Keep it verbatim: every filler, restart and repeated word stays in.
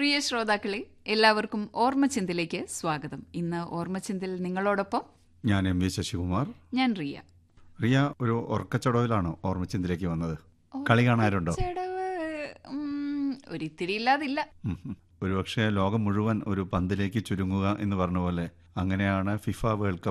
പ്രിയ ശ്രോതാക്കളെ, എല്ലാവർക്കും ഓർമ്മചിന്തിലേക്ക് സ്വാഗതം. ഇന്ന് ഓർമ്മചിന്തിൽ നിങ്ങളോടൊപ്പം ഞാൻ എം വി ശശികുമാർ. ഞാൻ റിയ. റിയ ഒരു ഉറക്കച്ചടവിലാണ് ഓർമ്മചിന്തിലേക്ക് വന്നത്. കളി കാണാറുണ്ടോ? ചടവ് ഒരിത്തിരി ഇല്ലാതില്ല. ഒരുപക്ഷെ ലോകം മുഴുവൻ ഒരു പന്തിലേക്ക് ചുരുങ്ങുക എന്ന് പറഞ്ഞ പോലെ അങ്ങനെയാണ് ഫിഫ വേൾഡ് കപ്പ്